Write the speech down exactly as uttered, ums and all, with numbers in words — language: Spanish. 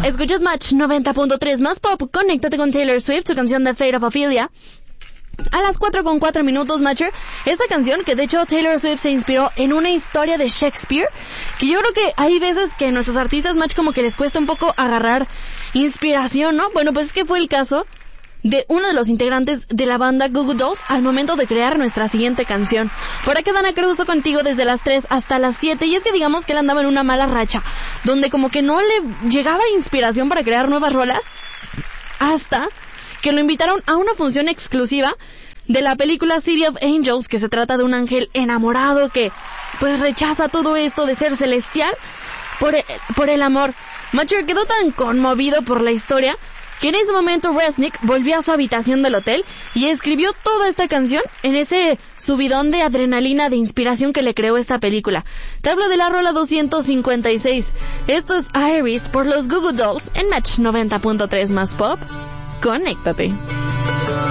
Escuchas Match noventa punto tres más pop. Conéctate con Taylor Swift, su canción The Fate of Ophelia. A las cuatro con cuatro minutos, Matcher. Esta canción, que de hecho Taylor Swift se inspiró en una historia de Shakespeare, que yo creo que hay veces que a nuestros artistas, Match, como que les cuesta un poco agarrar inspiración, ¿no? Bueno, pues es que fue el caso de uno de los integrantes de la banda Goo Goo Dolls al momento de crear nuestra siguiente canción. Por acá Dana Cruz contigo desde las tres hasta las siete, y es que digamos que él andaba en una mala racha, donde como que no le llegaba inspiración para crear nuevas rolas, hasta que lo invitaron a una función exclusiva de la película City of Angels, que se trata de un ángel enamorado que pues rechaza todo esto de ser celestial por el, por el amor. Matcher quedó tan conmovido por la historia que en ese momento Resnick volvió a su habitación del hotel y escribió toda esta canción en ese subidón de adrenalina de inspiración que le creó esta película. Te hablo de la rola doscientos cincuenta y seis. Esto es Iris por los Goo Goo Dolls en Match noventa punto tres más pop. Conéctate.